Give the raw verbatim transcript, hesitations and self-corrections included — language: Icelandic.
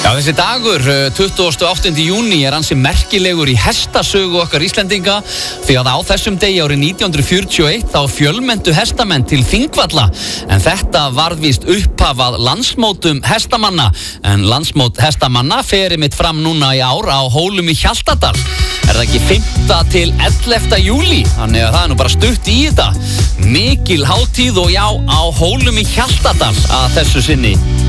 Já, þessi dagur, tuttugasta og áttunda júní, er ansi merkilegur í hestasögu okkar Íslendinga því að á þessum degi árið nítján hundruð fjörutíu og eitt þá fjölmenntu hestamenn til Þingvalla en þetta varð víst upphafað landsmótum hestamanna en landsmót hestamanna fer einmitt fram núna í ár á Hólum í Hjaltadal. Er það ekki fimmta til ellefta júlí? Þannig að það er nú bara stutt í þetta. Mikil hátíð og já, á Hólum í Hjaltadal að þessu sinni.